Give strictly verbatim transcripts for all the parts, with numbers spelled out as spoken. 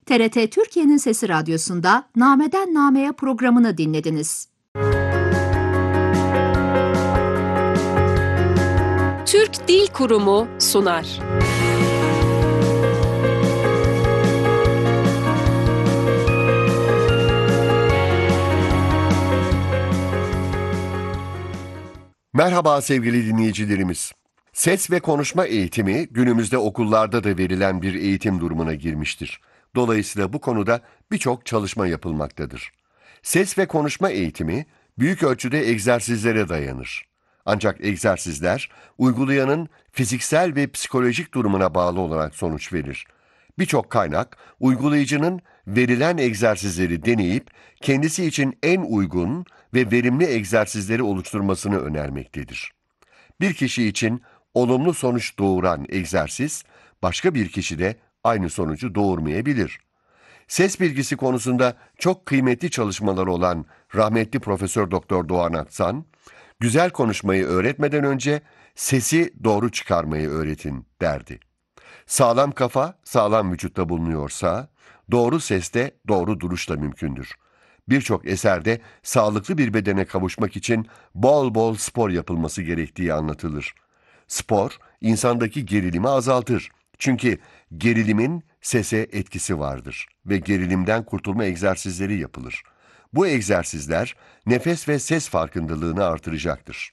T R T Türkiye'nin Sesi Radyosu'nda Nameden Nameye programını dinlediniz. Türk Dil Kurumu sunar. Merhaba sevgili dinleyicilerimiz. Ses ve konuşma eğitimi günümüzde okullarda da verilen bir eğitim durumuna girmiştir. Dolayısıyla bu konuda birçok çalışma yapılmaktadır. Ses ve konuşma eğitimi büyük ölçüde egzersizlere dayanır. Ancak egzersizler uygulayanın fiziksel ve psikolojik durumuna bağlı olarak sonuç verir. Birçok kaynak uygulayıcının verilen egzersizleri deneyip kendisi için en uygun ve verimli egzersizleri oluşturmasını önermektedir. Bir kişi için olumlu sonuç doğuran egzersiz, başka bir kişide aynı sonucu doğurmayabilir. Ses bilgisi konusunda çok kıymetli çalışmaları olan rahmetli Profesör Doktor Doğan Aksan, güzel konuşmayı öğretmeden önce sesi doğru çıkarmayı öğretin derdi. Sağlam kafa, sağlam vücutta bulunuyorsa, doğru ses de doğru duruşla mümkündür. Birçok eserde sağlıklı bir bedene kavuşmak için bol bol spor yapılması gerektiği anlatılır. Spor, insandaki gerilimi azaltır. Çünkü gerilimin sese etkisi vardır ve gerilimden kurtulma egzersizleri yapılır. Bu egzersizler nefes ve ses farkındalığını artıracaktır.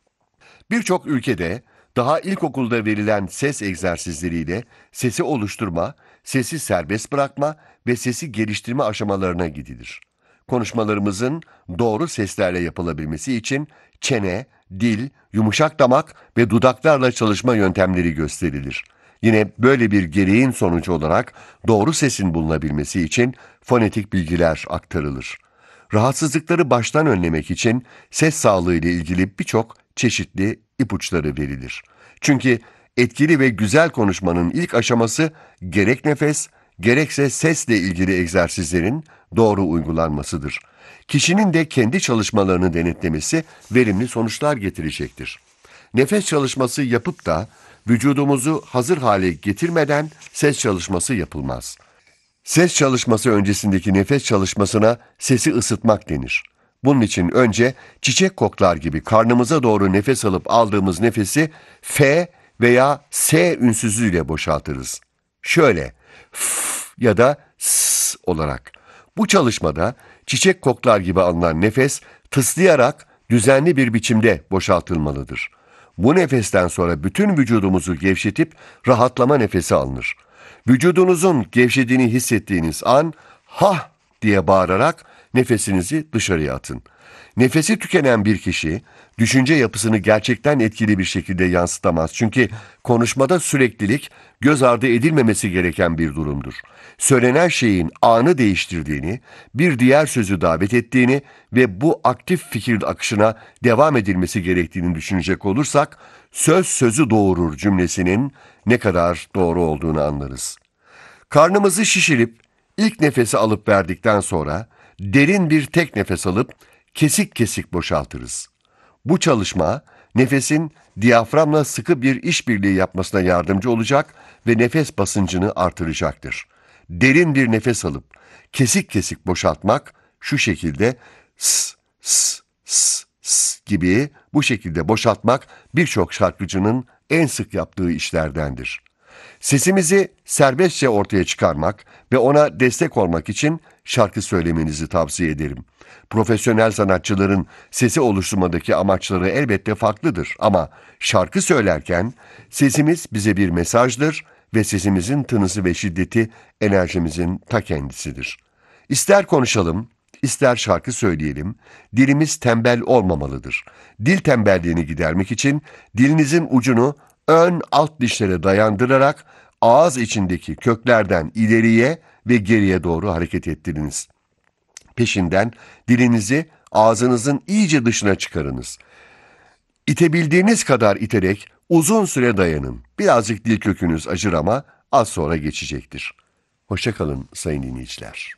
Birçok ülkede daha ilkokulda verilen ses egzersizleriyle sesi oluşturma, sesi serbest bırakma ve sesi geliştirme aşamalarına gidilir. Konuşmalarımızın doğru seslerle yapılabilmesi için çene, dil, yumuşak damak ve dudaklarla çalışma yöntemleri gösterilir. Yine böyle bir gereğin sonucu olarak doğru sesin bulunabilmesi için fonetik bilgiler aktarılır. Rahatsızlıkları baştan önlemek için ses sağlığı ile ilgili birçok çeşitli ipuçları verilir. Çünkü etkili ve güzel konuşmanın ilk aşaması gerek nefes, gerekse sesle ilgili egzersizlerin doğru uygulanmasıdır. Kişinin de kendi çalışmalarını denetlemesi verimli sonuçlar getirecektir. Nefes çalışması yapıp da vücudumuzu hazır hale getirmeden ses çalışması yapılmaz. Ses çalışması öncesindeki nefes çalışmasına sesi ısıtmak denir. Bunun için önce çiçek koklar gibi karnımıza doğru nefes alıp aldığımız nefesi F veya S ünsüzüyle boşaltırız. Şöyle F ya da S olarak. Bu çalışmada çiçek koklar gibi alınan nefes tıslayarak düzenli bir biçimde boşaltılmalıdır. Bu nefesten sonra bütün vücudumuzu gevşetip rahatlama nefesi alınır. Vücudunuzun gevşediğini hissettiğiniz an "Hah!" diye bağırarak nefesinizi dışarıya atın. Nefesi tükenen bir kişi, düşünce yapısını gerçekten etkili bir şekilde yansıtamaz. Çünkü konuşmada süreklilik göz ardı edilmemesi gereken bir durumdur. Söylenen şeyin anı değiştirdiğini, bir diğer sözü davet ettiğini ve bu aktif fikir akışına devam edilmesi gerektiğini düşünecek olursak, söz sözü doğurur cümlesinin ne kadar doğru olduğunu anlarız. Karnımızı şişirip ilk nefesi alıp verdikten sonra derin bir tek nefes alıp kesik kesik boşaltırız. Bu çalışma nefesin diyaframla sıkı bir işbirliği yapmasına yardımcı olacak ve nefes basıncını artıracaktır. Derin bir nefes alıp kesik kesik boşaltmak şu şekilde s s s s gibi bu şekilde boşaltmak birçok şarkıcının en sık yaptığı işlerdendir. Sesimizi serbestçe ortaya çıkarmak ve ona destek olmak için şarkı söylemenizi tavsiye ederim. Profesyonel sanatçıların sesi oluşturmadaki amaçları elbette farklıdır ama şarkı söylerken sesimiz bize bir mesajdır ve sesimizin tınısı ve şiddeti enerjimizin ta kendisidir. İster konuşalım, ister şarkı söyleyelim, dilimiz tembel olmamalıdır. Dil tembelliğini gidermek için dilinizin ucunu ön alt dişlere dayandırarak ağız içindeki köklerden ileriye ve geriye doğru hareket ettiriniz. Peşinden dilinizi ağzınızın iyice dışına çıkarınız. İtebildiğiniz kadar iterek uzun süre dayanın. Birazcık dil kökünüz acır ama az sonra geçecektir. Hoşça kalın sayın dinleyiciler.